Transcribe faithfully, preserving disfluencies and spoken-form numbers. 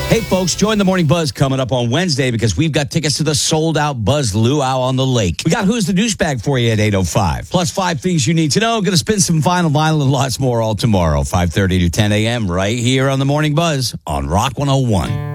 Hey, folks, join the Morning Buzz coming up on Wednesday because we've got tickets to the sold-out Buzz Luau on the Lake. We got Who's the Douchebag for you at eight oh five. Plus five things you need to know. Going to spin some final vinyl and lots more all tomorrow, five thirty to ten a.m. right here on the Morning Buzz on Rock one oh one.